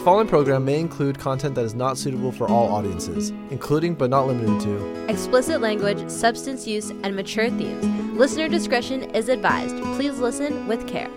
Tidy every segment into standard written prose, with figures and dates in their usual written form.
following program may include content that is not suitable for all audiences, including but not limited to explicit language, substance use, and mature themes. Listener discretion is advised. Please listen with care.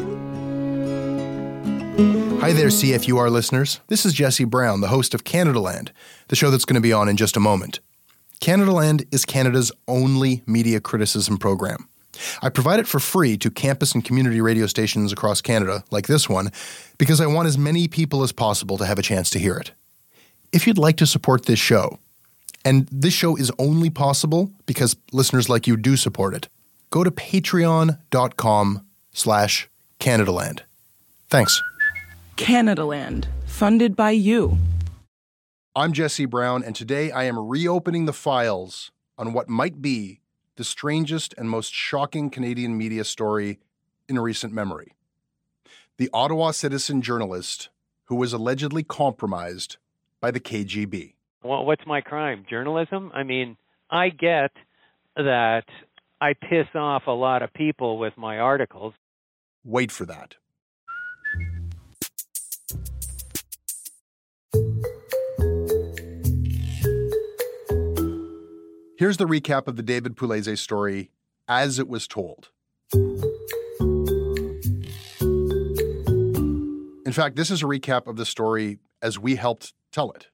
Hi there, CFUR listeners. This is Jesse Brown, the host of Canadaland, the show that's going to be on in just a moment. Canadaland is Canada's only media criticism program. I provide it for free to campus and community radio stations across Canada, like this one, because I want as many people as possible to have a chance to hear it. If you'd like to support this show, and this show is only possible because listeners like you do support it, go to patreon.com/Canadaland. Thanks. Canadaland, funded by you. I'm Jesse Brown, and today I am reopening the files on what might be the strangest and most shocking Canadian media story in recent memory. The Ottawa Citizen journalist who was allegedly compromised by the KGB. Well, what's my crime? Journalism? I mean, I get that I piss off a lot of people with my articles. Wait for that. Here's the recap of the David Pugliese story as it was told. In fact, this is a recap of the story as we helped tell it.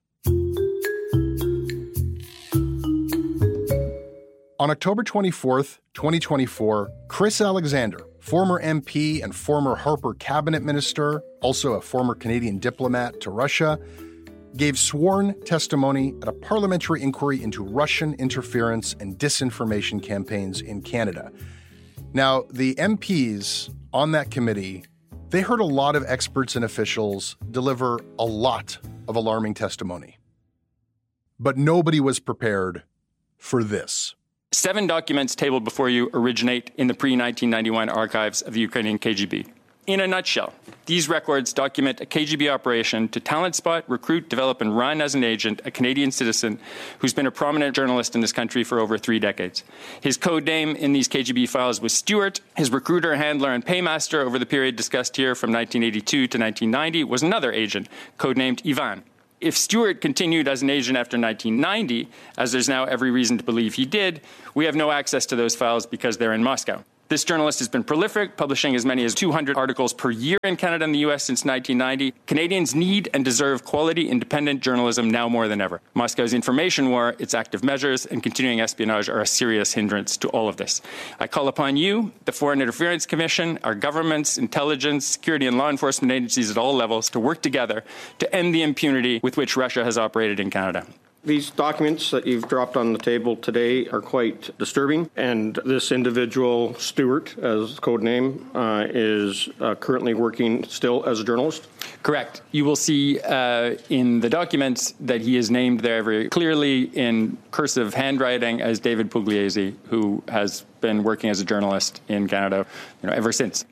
On October 24th, 2024, Chris Alexander, former MP and former Harper cabinet minister, also a former Canadian diplomat to Russia, gave sworn testimony at a parliamentary inquiry into Russian interference and disinformation campaigns in Canada. Now, the MPs on that committee, they heard a lot of experts and officials deliver a lot of alarming testimony. But nobody was prepared for this. 7 documents tabled before you originate in the pre-1991 archives of the Ukrainian KGB. In a nutshell, these records document a KGB operation to talent spot, recruit, develop, and run as an agent a Canadian citizen who's been a prominent journalist in this country for over 3 decades. His code name in these KGB files was Stuart. His recruiter, handler, and paymaster over the period discussed here from 1982 to 1990 was another agent, codenamed Ivan. If Stuart continued as an agent after 1990, as there's now every reason to believe he did, we have no access to those files because they're in Moscow. This journalist has been prolific, publishing as many as 200 articles per year in Canada and the U.S. since 1990. Canadians need and deserve quality, independent journalism now more than ever. Moscow's information war, its active measures, and continuing espionage are a serious hindrance to all of this. I call upon you, the Foreign Interference Commission, our governments, intelligence, security, and law enforcement agencies at all levels to work together to end the impunity with which Russia has operated in Canada. These documents that you've dropped on the table today are quite disturbing, and this individual, Stuart, as code name, is currently working still as a journalist? Correct. You will see in the documents that he is named there very clearly in cursive handwriting as David Pugliese, who has been working as a journalist in Canada, ever since.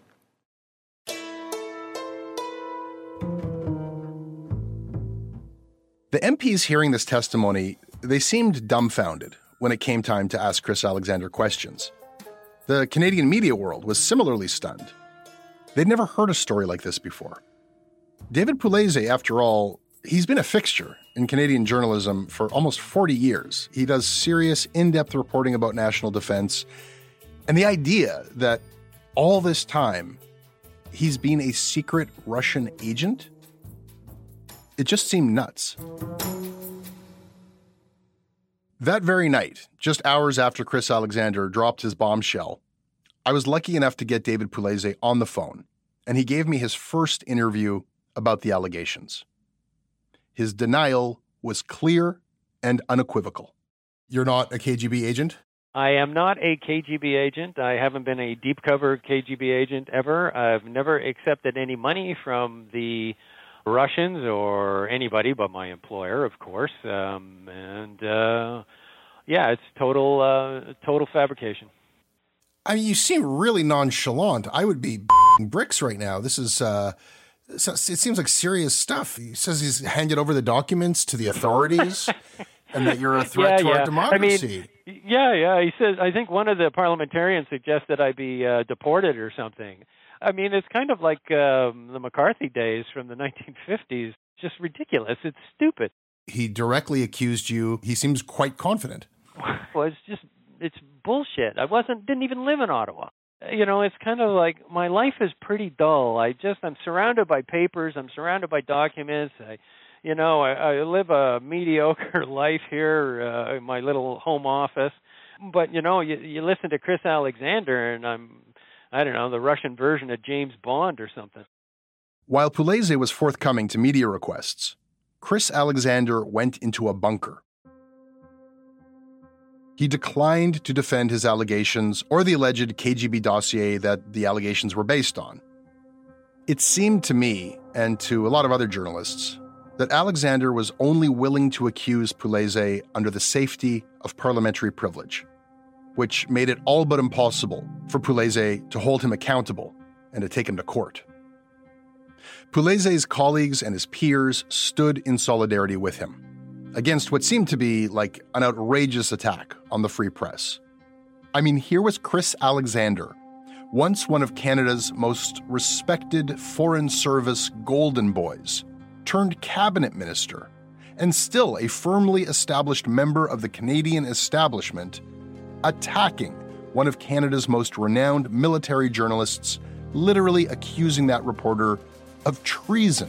The MPs hearing this testimony, they seemed dumbfounded when it came time to ask Chris Alexander questions. The Canadian media world was similarly stunned. They'd never heard a story like this before. David Pugliese, after all, he's been a fixture in Canadian journalism for almost 40 years. He does serious, in-depth reporting about national defense. And the idea that all this time he's been a secret Russian agent, it just seemed nuts. That very night, just hours after Chris Alexander dropped his bombshell, I was lucky enough to get David Pugliese on the phone, and he gave me his first interview about the allegations. His denial was clear and unequivocal. You're not a KGB agent? I am not a KGB agent. I haven't been a deep cover KGB agent ever. I've never accepted any money from the Russians or anybody but my employer, of course. It's total fabrication. I mean, you seem really nonchalant. I would be bricks right now. This is, it seems like serious stuff. He says he's handed over the documents to the authorities and that you're a threat to our democracy. I mean, he says, I think one of the parliamentarians suggested I be deported or something. I mean, it's kind of like the McCarthy days from the 1950s. Just ridiculous. It's stupid. He directly accused you. He seems quite confident. Well, it's bullshit. Didn't even live in Ottawa. It's kind of like my life is pretty dull. I'm surrounded by papers. I'm surrounded by documents. I live a mediocre life here in my little home office. But, you listen to Chris Alexander and I don't know, the Russian version of James Bond or something. While Puleise was forthcoming to media requests, Chris Alexander went into a bunker. He declined to defend his allegations or the alleged KGB dossier that the allegations were based on. It seemed to me, and to a lot of other journalists, that Alexander was only willing to accuse Puleise under the safety of parliamentary privilege, which made it all but impossible for Puleise to hold him accountable and to take him to court. Puleise's colleagues and his peers stood in solidarity with him against what seemed to be like an outrageous attack on the free press. I mean, here was Chris Alexander, once one of Canada's most respected Foreign Service golden boys, turned cabinet minister, and still a firmly established member of the Canadian establishment, attacking one of Canada's most renowned military journalists, literally accusing that reporter of treason.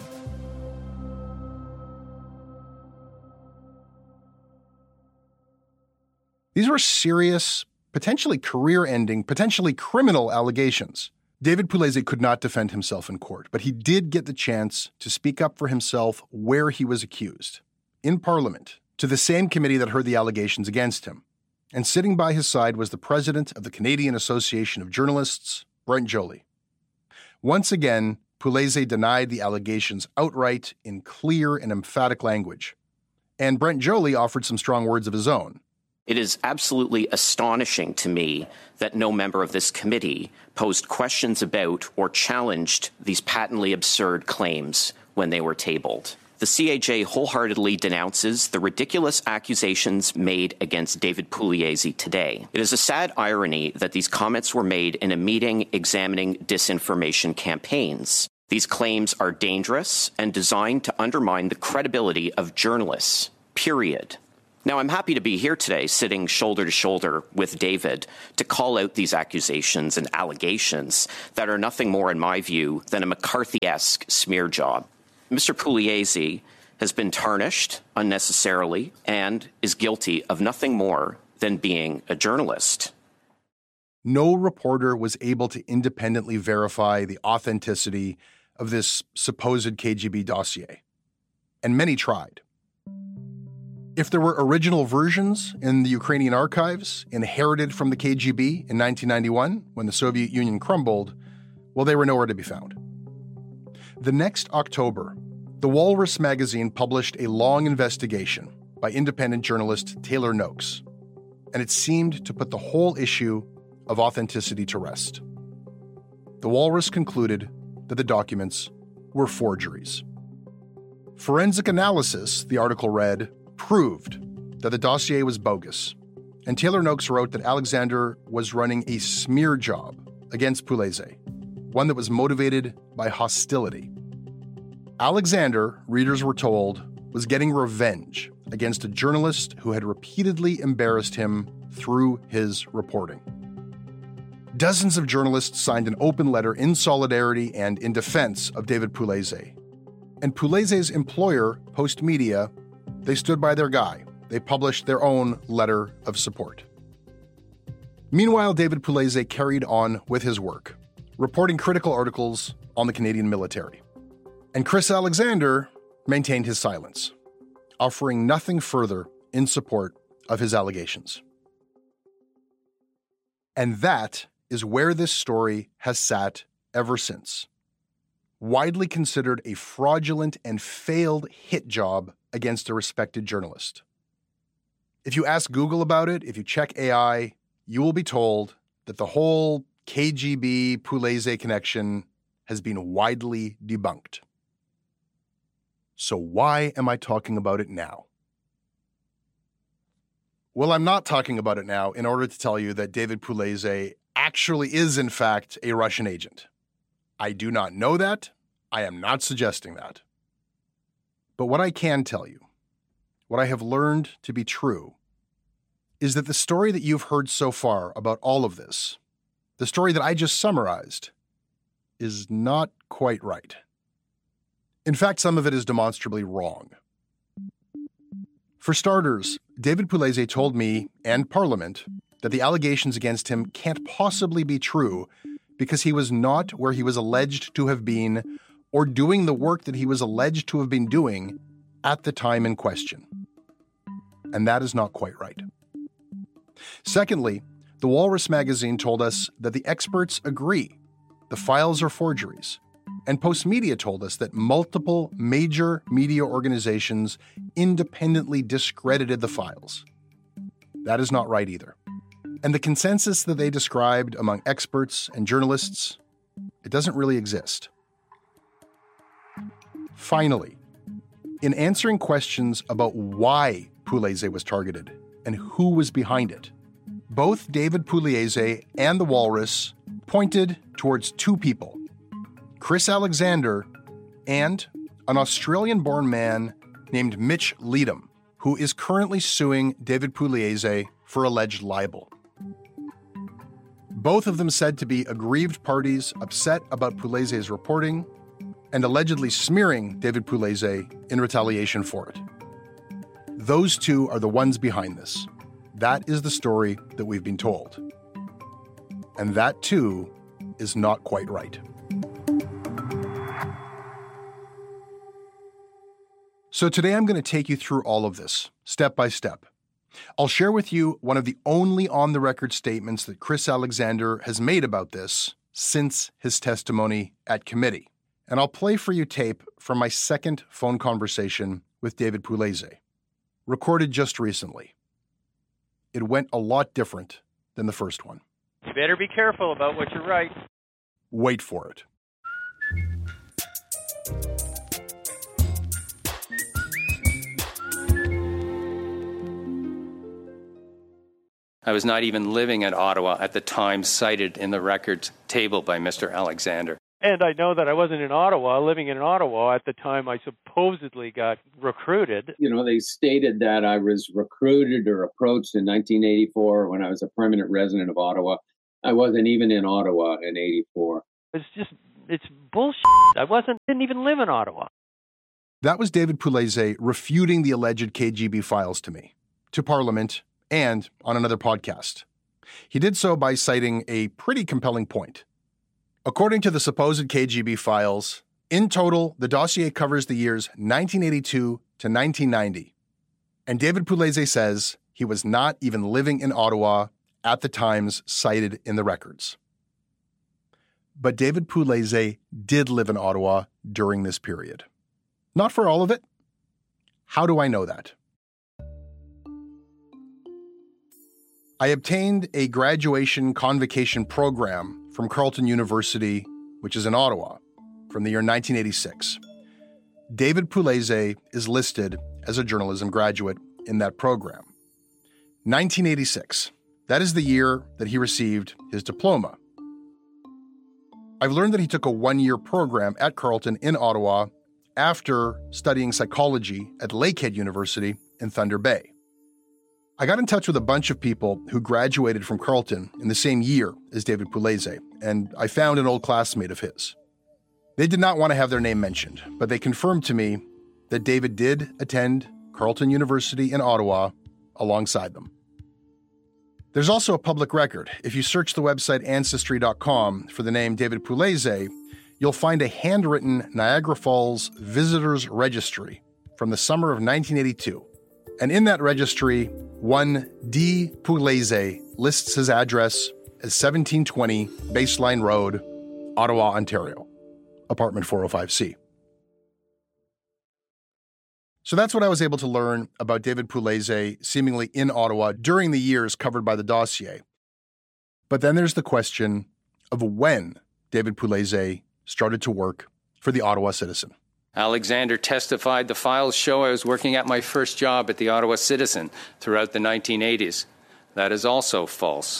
These were serious, potentially career-ending, potentially criminal allegations. David Puleise could not defend himself in court, but he did get the chance to speak up for himself where he was accused, in Parliament, to the same committee that heard the allegations against him. And sitting by his side was the president of the Canadian Association of Journalists, Brent Joly. Once again, Puleise denied the allegations outright in clear and emphatic language. And Brent Joly offered some strong words of his own. It is absolutely astonishing to me that no member of this committee posed questions about or challenged these patently absurd claims when they were tabled. The CAJ wholeheartedly denounces the ridiculous accusations made against David Puleise today. It is a sad irony that these comments were made in a meeting examining disinformation campaigns. These claims are dangerous and designed to undermine the credibility of journalists, period. Now, I'm happy to be here today, sitting shoulder to shoulder with David, to call out these accusations and allegations that are nothing more, in my view, than a McCarthy-esque smear job. Mr. Puleise has been tarnished unnecessarily and is guilty of nothing more than being a journalist. No reporter was able to independently verify the authenticity of this supposed KGB dossier, and many tried. If there were original versions in the Ukrainian archives inherited from the KGB in 1991 when the Soviet Union crumbled, well, they were nowhere to be found. The next October, The Walrus magazine published a long investigation by independent journalist Taylor Noakes, and it seemed to put the whole issue of authenticity to rest. The Walrus concluded that the documents were forgeries. Forensic analysis, the article read, proved that the dossier was bogus, and Taylor Noakes wrote that Alexander was running a smear job against Puleise, one that was motivated by hostility. Alexander, readers were told, was getting revenge against a journalist who had repeatedly embarrassed him through his reporting. Dozens of journalists signed an open letter in solidarity and in defense of David Puleise. And Puleise's employer, Post Media, they stood by their guy. They published their own letter of support. Meanwhile, David Puleise carried on with his work, reporting critical articles on the Canadian military. And Chris Alexander maintained his silence, offering nothing further in support of his allegations. And that is where this story has sat ever since. Widely considered a fraudulent and failed hit job against a respected journalist. If you ask Google about it, if you check AI, you will be told that the whole KGB Puleise connection has been widely debunked. So why am I talking about it now? Well, I'm not talking about it now in order to tell you that David Puleise actually is, in fact, a Russian agent. I do not know that. I am not suggesting that. But what I can tell you, what I have learned to be true, is that the story that you've heard so far about all of this, the story that I just summarized, is not quite right. In fact, some of it is demonstrably wrong. For starters, David Pugliese told me and Parliament that the allegations against him can't possibly be true because he was not where he was alleged to have been or doing the work that he was alleged to have been doing at the time in question. And that is not quite right. Secondly, the Walrus magazine told us that the experts agree the files are forgeries, and Postmedia told us that multiple major media organizations independently discredited the files. That is not right either. And the consensus that they described among experts and journalists, it doesn't really exist. Finally, in answering questions about why Pugliese was targeted and who was behind it, both David Pugliese and the Walrus pointed towards two people, Chris Alexander and an Australian-born man named Mitch Leadham, who is currently suing David Pugliese for alleged libel. Both of them said to be aggrieved parties upset about Pugliese's reporting and allegedly smearing David Pugliese in retaliation for it. Those two are the ones behind this. That is the story that we've been told. And that, too, is not quite right. So today I'm going to take you through all of this, step by step. I'll share with you one of the only on-the-record statements that Chris Alexander has made about this since his testimony at committee. And I'll play for you tape from my second phone conversation with David Pugliese, recorded just recently. It went a lot different than the first one. You better be careful about what you write. Wait for it. I was not even living in Ottawa at the time cited in the records table by Mr. Alexander. And I know that I wasn't in Ottawa, living in Ottawa at the time I supposedly got recruited. You know, they stated that I was recruited or approached in 1984 when I was a permanent resident of Ottawa. I wasn't even in Ottawa in 84. It's bullshit. Didn't even live in Ottawa. That was David Pugliese refuting the alleged KGB files to me, to Parliament, and on another podcast. He did so by citing a pretty compelling point. According to the supposed KGB files, in total, the dossier covers the years 1982 to 1990. And David Pugliese says he was not even living in Ottawa at the times cited in the records. But David Pugliese did live in Ottawa during this period. Not for all of it. How do I know that? I obtained a graduation convocation program from Carleton University, which is in Ottawa, from the year 1986. David Pugliese is listed as a journalism graduate in that program. 1986, that is the year that he received his diploma. I've learned that he took a one-year program at Carleton in Ottawa after studying psychology at Lakehead University in Thunder Bay. I got in touch with a bunch of people who graduated from Carleton in the same year as David Pugliese, and I found an old classmate of his. They did not want to have their name mentioned, but they confirmed to me that David did attend Carleton University in Ottawa alongside them. There's also a public record. If you search the website Ancestry.com for the name David Pugliese, you'll find a handwritten Niagara Falls Visitors Registry from the summer of 1982. And in that registry, one D. Pugliese lists his address as 1720 Baseline Road, Ottawa, Ontario, apartment 405C. So that's what I was able to learn about David Pugliese seemingly in Ottawa during the years covered by the dossier. But then there's the question of when David Pugliese started to work for the Ottawa Citizen. Alexander testified the files show I was working at my first job at the Ottawa Citizen throughout the 1980s. That is also false.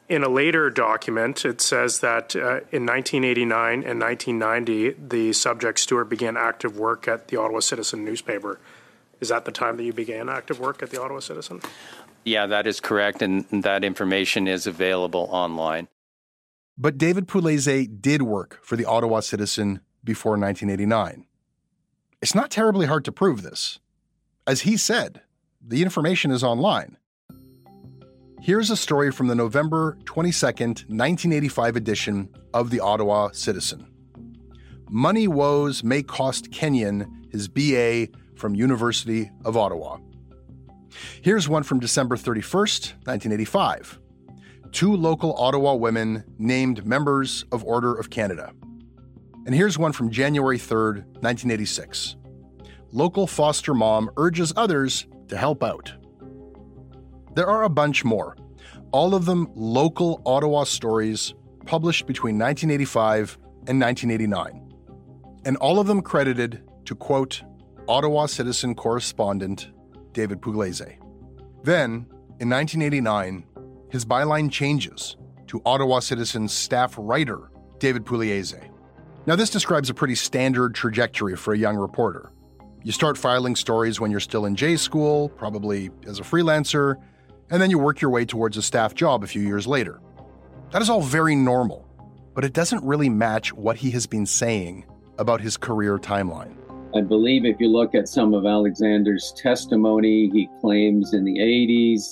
In a later document, it says that in 1989 and 1990, the subject Stewart began active work at the Ottawa Citizen newspaper. Is that the time that you began active work at the Ottawa Citizen? Yeah, that is correct, and that information is available online. But David Pugliese did work for the Ottawa Citizen before 1989. It's not terribly hard to prove this. As he said, the information is online. Here's a story from the November 22nd, 1985 edition of the Ottawa Citizen. Money woes may cost Kenyon his BA from University of Ottawa. Here's one from December 31st, 1985. 2 local Ottawa women named members of Order of Canada. And here's one from January 3rd, 1986. Local foster mom urges others to help out. There are a bunch more, all of them local Ottawa stories published between 1985 and 1989, and all of them credited to, quote, Ottawa Citizen correspondent David Pugliese. Then, in 1989, his byline changes to Ottawa Citizen staff writer David Pugliese. Now, this describes a pretty standard trajectory for a young reporter. You start filing stories when you're still in J school, probably as a freelancer, and then you work your way towards a staff job a few years later. That is all very normal, but it doesn't really match what he has been saying about his career timeline. I believe if you look at some of Alexander's testimony, he claims in the 80s,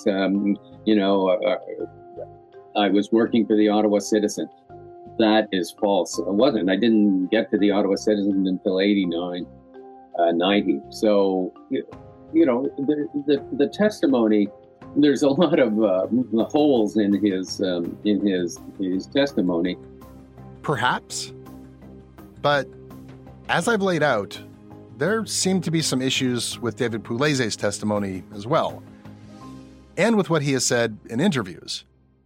I was working for the Ottawa Citizen. That is false. It wasn't. I didn't get to the Ottawa Citizen until 89, 90. So, the testimony, there's a lot of holes in his testimony. Perhaps. But as I've laid out, there seem to be some issues with David Pugliese's testimony as well, and with what he has said in interviews.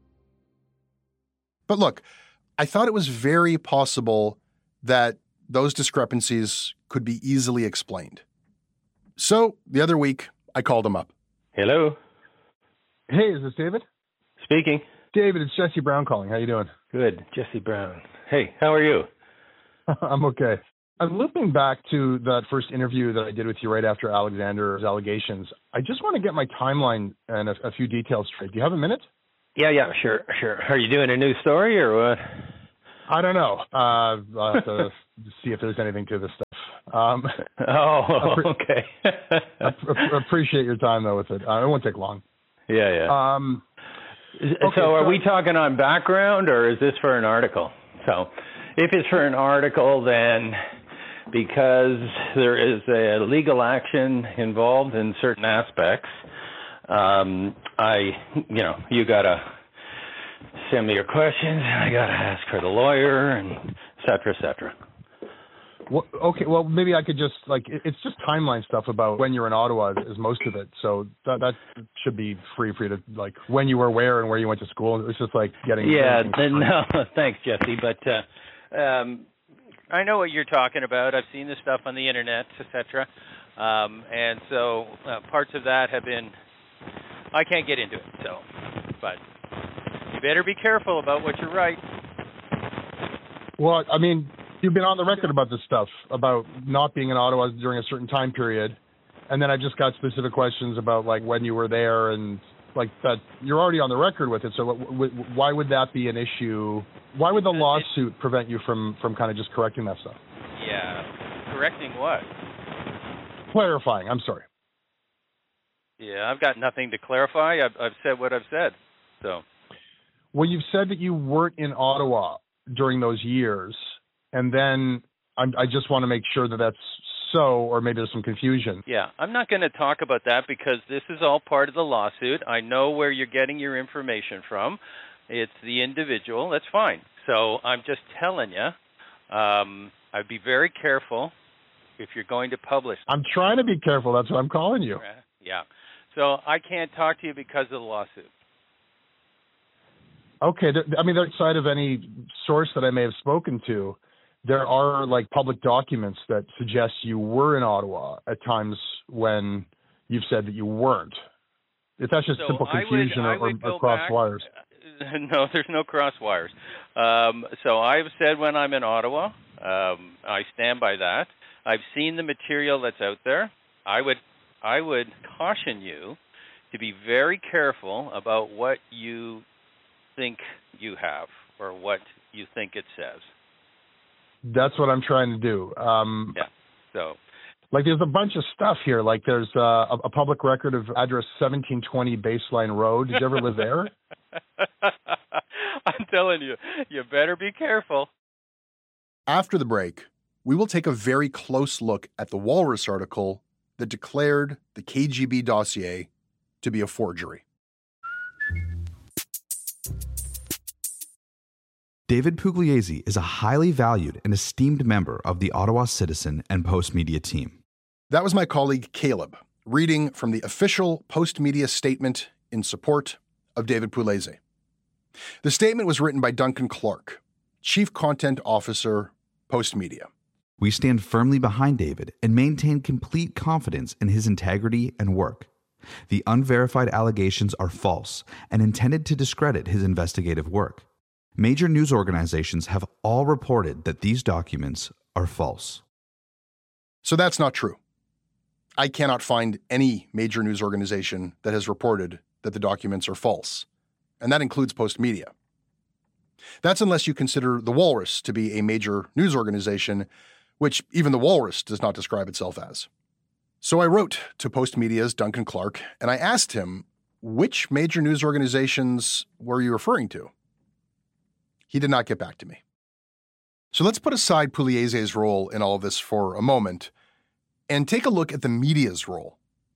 But look, I thought it was very possible that those discrepancies could be easily explained. So the other week, I called him up. Hello. Hey, is this David? Speaking. David, it's Jesse Brown calling. How you doing? Good. Jesse Brown. Hey, how are you? I'm okay. I'm looping back to that first interview that I did with you right after Alexander's allegations. I just want to get my timeline and a few details straight. Do you have a minute? Yeah, sure. Are you doing a new story or what? I don't know. I'll have to see if there's anything to this stuff. Okay. Appreciate your time, though, with it. It won't take long. Yeah. So are we talking on background, or is this for an article? So if it's for an article, then because there is a legal action involved in certain aspects, you got to send me your questions, and I got to ask for the lawyer, and et cetera, et cetera. Well, okay, well, maybe I could just, it's just timeline stuff about when you're in Ottawa is most of it. So that should be free for you to, when you were where and where you went to school. It's just getting... Yeah, no, thanks, Jesse. But I know what you're talking about. I've seen this stuff on the internet, et cetera. And so parts of that have been... I can't get into it, but you better be careful about what you write. Well, I mean... You've been on the record about this stuff, about not being in Ottawa during a certain time period. And then I just got specific questions about, when you were there and, that. You're already on the record with it. So why would that be an issue? Why would the lawsuit prevent you from kind of just correcting that stuff? Yeah. Correcting what? Clarifying. I'm sorry. Yeah, I've got nothing to clarify. I've said what I've said. So. Well, you've said that you weren't in Ottawa during those years. And then I just want to make sure that that's so, or maybe there's some confusion. Yeah, I'm not going to talk about that because this is all part of the lawsuit. I know where you're getting your information from. It's the individual. That's fine. So I'm just telling you, I'd be very careful if you're going to publish. I'm trying to be careful. That's what I'm calling you. Yeah. So I can't talk to you because of the lawsuit. Okay. Outside of any source that I may have spoken to, there are public documents that suggest you were in Ottawa at times when you've said that you weren't. If that's just simple confusion or cross wires. No, there's no cross wires. So I've said when I'm in Ottawa, I stand by that. I've seen the material that's out there. I would caution you to be very careful about what you think you have or what you think it says. That's what I'm trying to do. Yeah. So, like, there's a bunch of stuff here. Like, there's a public record of address 1720 Baseline Road. Did you ever live there? I'm telling you, you better be careful. After the break, we will take a very close look at the Walrus article that declared the KGB dossier to be a forgery. David Pugliese is a highly valued and esteemed member of the Ottawa Citizen and Post Media team. That was my colleague Caleb, reading from the official Post Media statement in support of David Pugliese. The statement was written by Duncan Clark, Chief Content Officer, Post Media. We stand firmly behind David and maintain complete confidence in his integrity and work. The unverified allegations are false and intended to discredit his investigative work. Major news organizations have all reported that these documents are false. So that's not true. I cannot find any major news organization that has reported that the documents are false, and that includes Post Media. That's unless you consider the Walrus to be a major news organization, which even the Walrus does not describe itself as. So I wrote to Post Media's Duncan Clark, and I asked him, which major news organizations were you referring to? He did not get back to me. So let's put aside Pugliese's role in all of this for a moment and take a look at the media's role.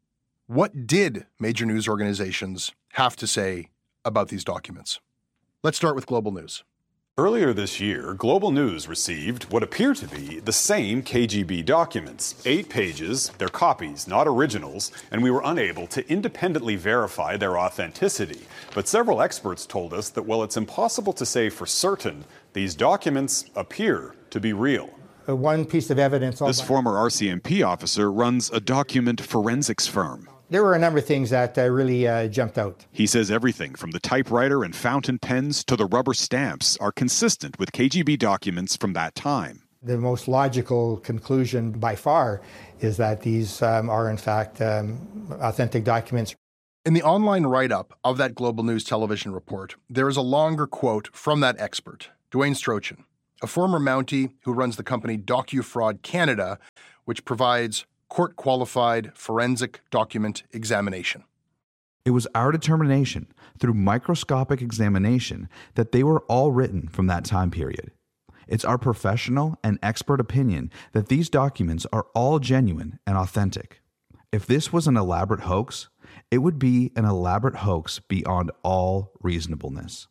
What did major news organizations have to say about these documents? Let's start with Global News. Earlier this year, Global News received what appear to be the same KGB documents. 8 pages, they're copies, not originals, and we were unable to independently verify their authenticity. But several experts told us that while it's impossible to say for certain, these documents appear to be real. One piece of evidence. This former RCMP officer runs a document forensics firm. There were a number of things that really jumped out. He says everything from the typewriter and fountain pens to the rubber stamps are consistent with KGB documents from that time. The most logical conclusion by far is that these are in fact authentic documents. In the online write-up of that Global News television report, there is a longer quote from that expert, Dwayne Strochin, a former Mountie who runs the company DocuFraud Canada, which provides court-qualified forensic document examination. It was our determination, through microscopic examination, that they were all written from that time period. It's our professional and expert opinion that these documents are all genuine and authentic. If this was an elaborate hoax, it would be an elaborate hoax beyond all reasonableness.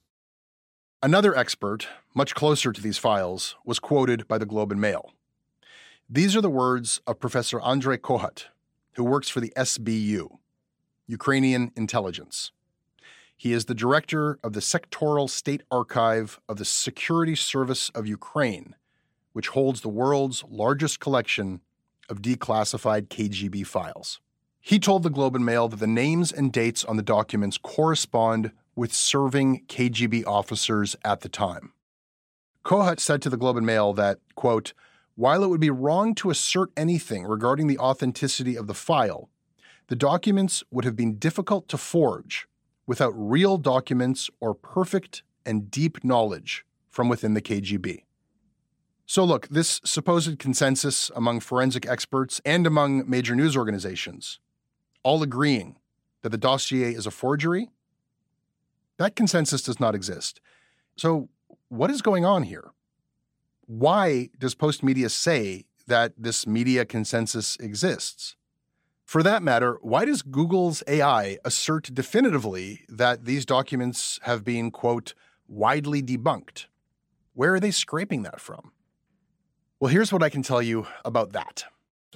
Another expert, much closer to these files, was quoted by the Globe and Mail. These are the words of Professor Andrei Kohut, who works for the SBU, Ukrainian Intelligence. He is the director of the Sectoral State Archive of the Security Service of Ukraine, which holds the world's largest collection of declassified KGB files. He told the Globe and Mail that the names and dates on the documents correspond with serving KGB officers at the time. Kohut said to the Globe and Mail that, quote, while it would be wrong to assert anything regarding the authenticity of the file, the documents would have been difficult to forge without real documents or perfect and deep knowledge from within the KGB. So look, this supposed consensus among forensic experts and among major news organizations, all agreeing that the dossier is a forgery, that consensus does not exist. So what is going on here? Why does Post Media say that this media consensus exists? For that matter, why does Google's AI assert definitively that these documents have been, quote, widely debunked? Where are they scraping that from? Well, here's what I can tell you about that.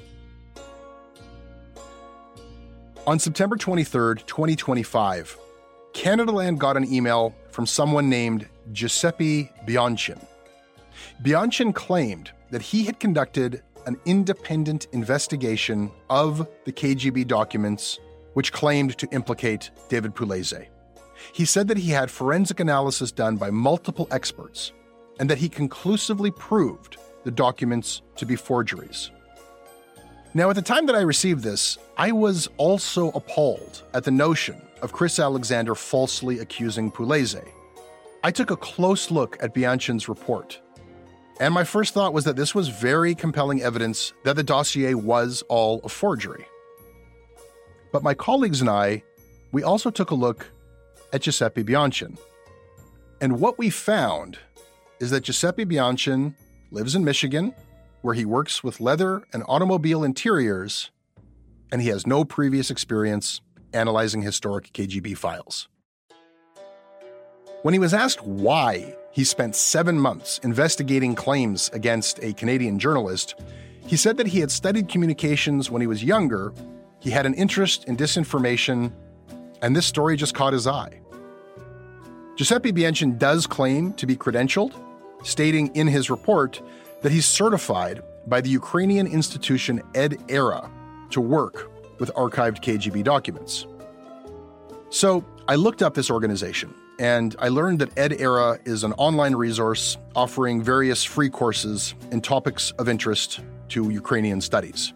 On September 23rd, 2025, Canadaland got an email from someone named Giuseppe Bianchin. Bianchin claimed that he had conducted an independent investigation of the KGB documents which claimed to implicate David Pugliese. He said that he had forensic analysis done by multiple experts and that he conclusively proved the documents to be forgeries. Now, at the time that I received this, I was also appalled at the notion of Chris Alexander falsely accusing Pugliese. I took a close look at Bianchin's report, and my first thought was that this was very compelling evidence that the dossier was all a forgery. But my colleagues and I, we also took a look at Giuseppe Bianchin. And what we found is that Giuseppe Bianchin lives in Michigan, where he works with leather and automobile interiors, and he has no previous experience analyzing historic KGB files. When he was asked why he spent 7 months investigating claims against a Canadian journalist, he said that he had studied communications when he was younger, he had an interest in disinformation, and this story just caught his eye. Giuseppe Bianchin does claim to be credentialed, stating in his report that he's certified by the Ukrainian institution Ed-Era to work with archived KGB documents. So I looked up this organization, and I learned that Ed-Era is an online resource offering various free courses in topics of interest to Ukrainian studies.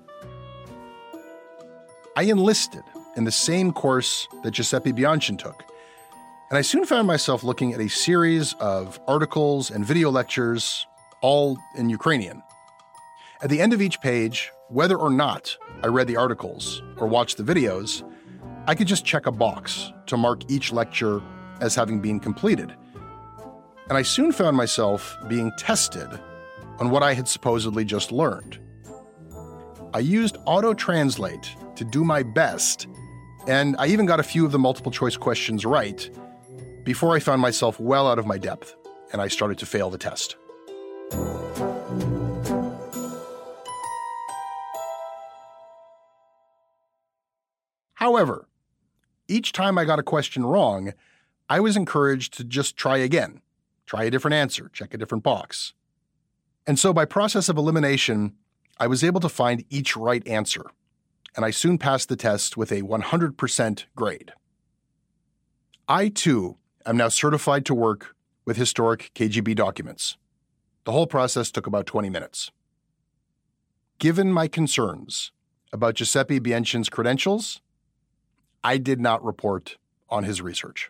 I enlisted in the same course that Giuseppe Bianchin took, and I soon found myself looking at a series of articles and video lectures, all in Ukrainian. At the end of each page, whether or not I read the articles or watched the videos, I could just check a box to mark each lecture as having been completed. And I soon found myself being tested on what I had supposedly just learned. I used auto-translate to do my best, and I even got a few of the multiple choice questions right before I found myself well out of my depth and I started to fail the test. However, each time I got a question wrong, I was encouraged to just try again, try a different answer, check a different box. And so by process of elimination, I was able to find each right answer, and I soon passed the test with a 100% grade. I, too, am now certified to work with historic KGB documents. The whole process took about 20 minutes. Given my concerns about Giuseppe Bianchin's credentials, I did not report on his research.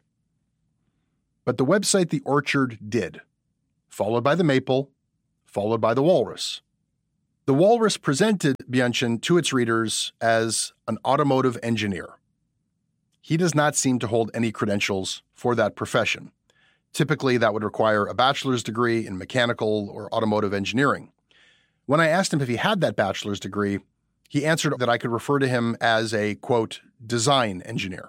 But the website The Orchard did, followed by the Maple, followed by the Walrus. The Walrus presented Bianchin to its readers as an automotive engineer. He does not seem to hold any credentials for that profession. Typically, that would require a bachelor's degree in mechanical or automotive engineering. When I asked him if he had that bachelor's degree, he answered that I could refer to him as a, quote, design engineer.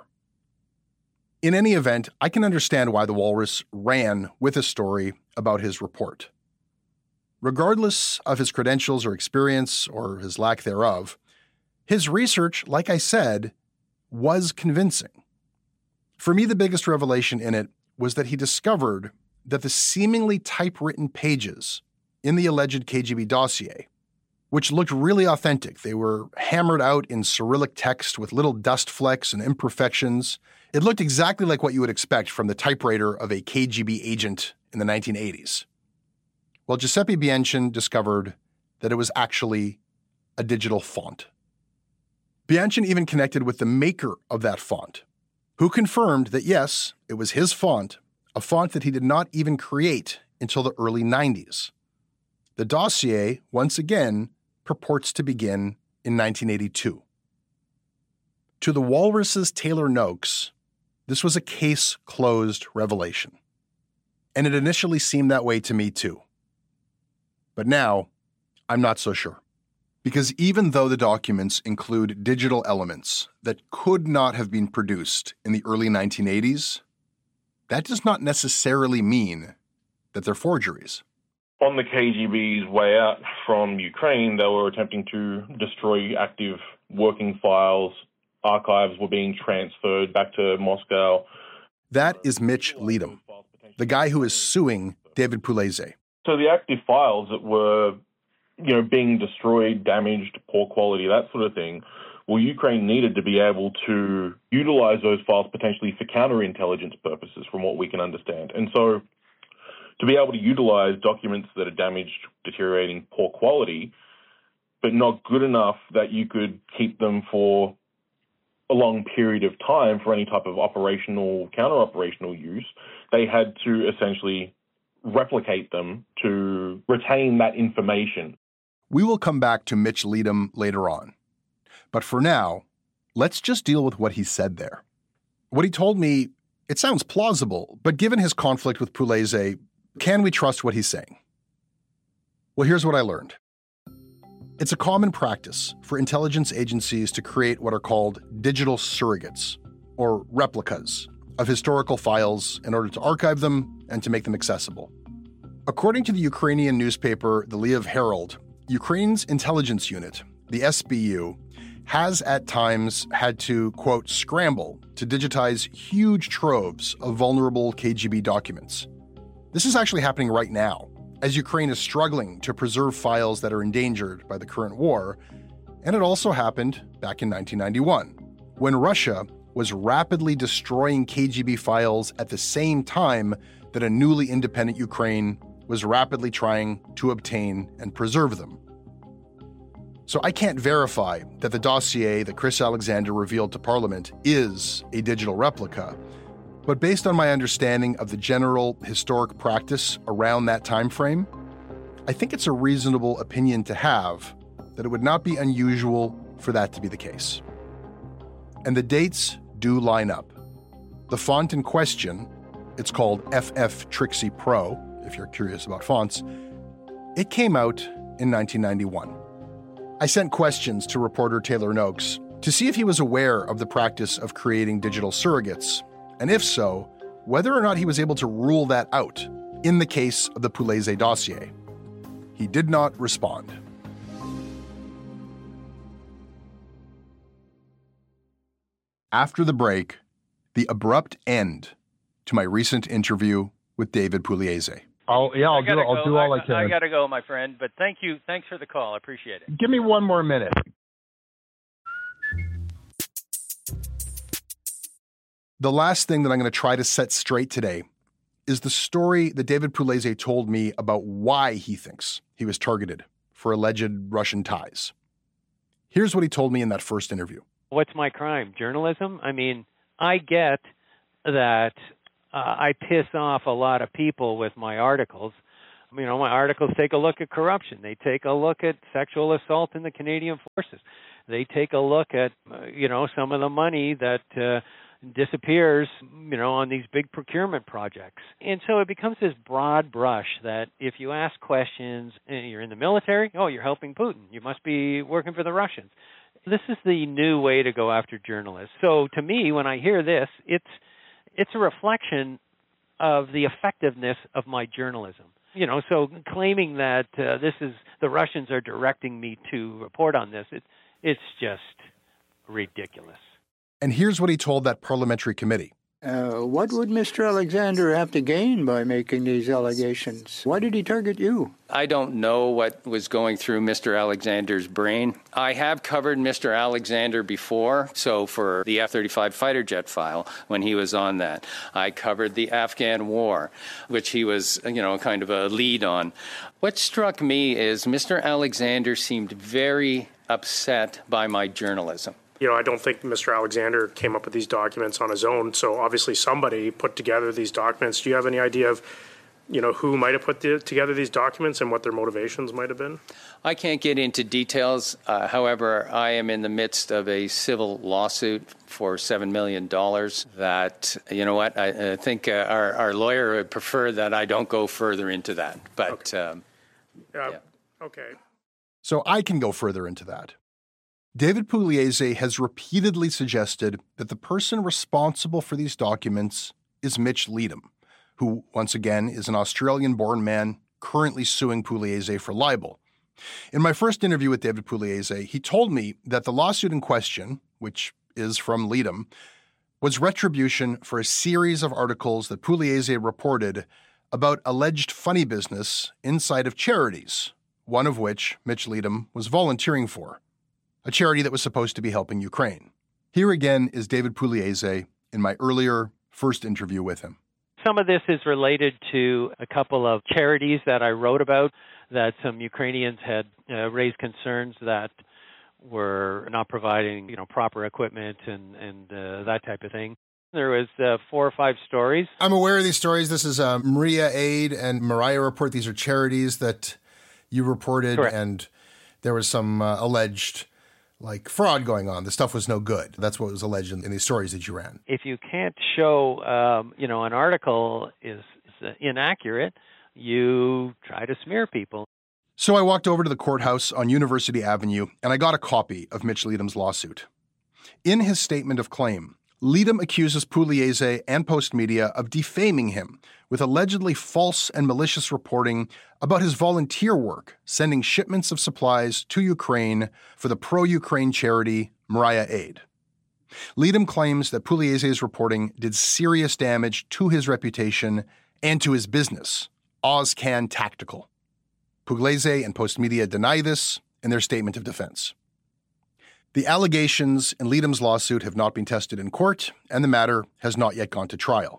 In any event, I can understand why the Walrus ran with a story about his report. Regardless of his credentials or experience or his lack thereof, his research, like I said, was convincing. For me, the biggest revelation in it was that he discovered that the seemingly typewritten pages in the alleged KGB dossier, which looked really authentic, they were hammered out in Cyrillic text with little dust flecks and imperfections. It looked exactly like what you would expect from the typewriter of a KGB agent in the 1980s. Well, Giuseppe Bianchin discovered that it was actually a digital font. Bianchin even connected with the maker of that font, who confirmed that yes, it was his font, a font that he did not even create until the early 90s. The dossier, once again, purports to begin in 1982. To the Walrus's Taylor Noakes, this was a case-closed revelation. And it initially seemed that way to me too. But now, I'm not so sure. Because even though the documents include digital elements that could not have been produced in the early 1980s, that does not necessarily mean that they're forgeries. On the KGB's way out from Ukraine, they were attempting to destroy active working files. Archives were being transferred back to Moscow. That is Mitch Leadham, the guy who is suing David Pugliese. So the active files that were being destroyed, damaged, poor quality, that sort of thing. Well, Ukraine needed to be able to utilize those files potentially for counterintelligence purposes, from what we can understand. And so to be able to utilize documents that are damaged, deteriorating, poor quality, but not good enough that you could keep them for a long period of time for any type of operational, counter-operational use, they had to essentially replicate them to retain that information. We will come back to Mitch Leadham later on. But for now, let's just deal with what he said there. What he told me, it sounds plausible, but given his conflict with Pugliese, can we trust what he's saying? Well, here's what I learned. It's a common practice for intelligence agencies to create what are called digital surrogates, or replicas, of historical files in order to archive them and to make them accessible. According to the Ukrainian newspaper, the Lviv Herald, Ukraine's intelligence unit, the SBU, has at times had to, quote, scramble to digitize huge troves of vulnerable KGB documents. This is actually happening right now, as Ukraine is struggling to preserve files that are endangered by the current war, and it also happened back in 1991, when Russia was rapidly destroying KGB files at the same time that a newly independent Ukraine was rapidly trying to obtain and preserve them. So I can't verify that the dossier that Chris Alexander revealed to Parliament is a digital replica, but based on my understanding of the general historic practice around that time frame, I think it's a reasonable opinion to have that it would not be unusual for that to be the case. And the dates do line up. The font in question, it's called FF Trixie Pro, if you're curious about fonts, it came out in 1991. I sent questions to reporter Taylor Noakes to see if he was aware of the practice of creating digital surrogates, and if so, whether or not he was able to rule that out in the case of the Pugliese dossier. He did not respond. After the break, the abrupt end to my recent interview with David Pugliese. I'll do all I can. I got to go, my friend, but thank you. Thanks for the call. I appreciate it. Give me one more minute. The last thing that I'm going to try to set straight today is the story that David Pugliese told me about why he thinks he was targeted for alleged Russian ties. Here's what he told me in that first interview. What's my crime? Journalism? I mean, I get that I piss off a lot of people with my articles. My articles take a look at corruption. They take a look at sexual assault in the Canadian Forces. They take a look at, some of the money that disappears, on these big procurement projects. And so it becomes this broad brush that if you ask questions, and you're in the military, you're helping Putin. You must be working for the Russians. This is the new way to go after journalists. So to me, when I hear this, it's a reflection of the effectiveness of my journalism. So claiming that the Russians are directing me to report on this, it's just ridiculous. And here's what he told that parliamentary committee. What would Mr. Alexander have to gain by making these allegations? Why did he target you? I don't know what was going through Mr. Alexander's brain. I have covered Mr. Alexander before, so for the F-35 fighter jet file, when he was on that. I covered the Afghan war, which he was, kind of a lead on. What struck me is Mr. Alexander seemed very upset by my journalism. I don't think Mr. Alexander came up with these documents on his own. So obviously somebody put together these documents. Do you have any idea of, who might have put together these documents and what their motivations might have been? I can't get into details. However, I am in the midst of a civil lawsuit for $7 million that, I think our lawyer would prefer that I don't go further into that. But, okay. So I can go further into that. David Pugliese has repeatedly suggested that the person responsible for these documents is Mitch Leadham, who, once again, is an Australian-born man currently suing Pugliese for libel. In my first interview with David Pugliese, he told me that the lawsuit in question, which is from Leadham, was retribution for a series of articles that Pugliese reported about alleged funny business inside of charities, one of which Mitch Leadham was volunteering for, a charity that was supposed to be helping Ukraine. Here again is David Pugliese in my earlier first interview with him. Some of this is related to a couple of charities that I wrote about that some Ukrainians had raised concerns that were not providing, proper equipment and that type of thing. There was 4 or 5 stories. I'm aware of these stories. This is Maria Aid and Mariah Report. These are charities that you reported. Correct. And there was some alleged fraud going on. The stuff was no good. That's what was alleged in these stories that you ran. If you can't show, an article is inaccurate, you try to smear people. So I walked over to the courthouse on University Avenue, and I got a copy of Mitch Leadham's lawsuit. In his statement of claim, Leadham accuses Pugliese and Postmedia of defaming him with allegedly false and malicious reporting about his volunteer work, sending shipments of supplies to Ukraine for the pro-Ukraine charity Mariah Aid. Leadham claims that Pugliese's reporting did serious damage to his reputation and to his business, OzCan Tactical. Pugliese and Postmedia deny this in their statement of defense. The allegations in Leadham's lawsuit have not been tested in court, and the matter has not yet gone to trial.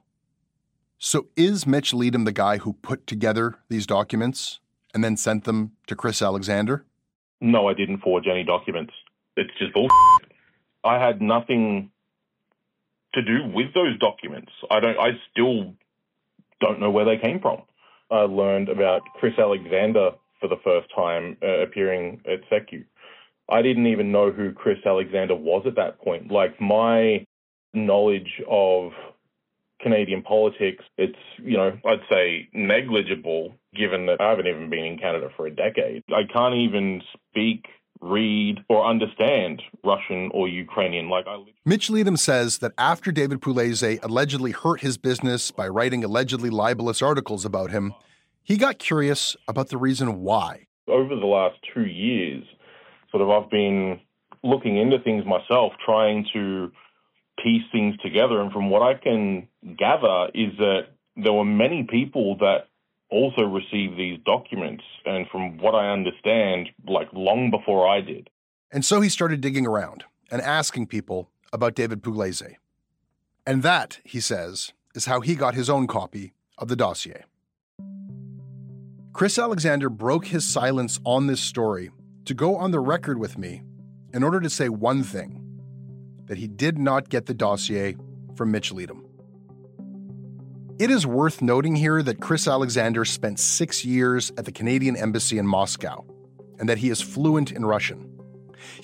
So is Mitch Leadham the guy who put together these documents and then sent them to Chris Alexander? No, I didn't forge any documents. It's just bullshit. I had nothing to do with those documents. I still don't know where they came from. I learned about Chris Alexander for the first time appearing at SECU. I didn't even know who Chris Alexander was at that point. My knowledge of Canadian politics, it's, I'd say negligible, given that I haven't even been in Canada for a decade. I can't even speak, read, or understand Russian or Ukrainian. Mitch Leadham says that after David Pugliese allegedly hurt his business by writing allegedly libelous articles about him, he got curious about the reason why. Over the last 2 years, I've been looking into things myself, trying to piece things together. And from what I can gather is that there were many people that also received these documents. And from what I understand, long before I did. And so he started digging around and asking people about David Pugliese. And that, he says, is how he got his own copy of the dossier. Chris Alexander broke his silence on this story to go on the record with me in order to say one thing, that he did not get the dossier from Mitch Leadham. It is worth noting here that Chris Alexander spent 6 years at the Canadian Embassy in Moscow and that he is fluent in Russian.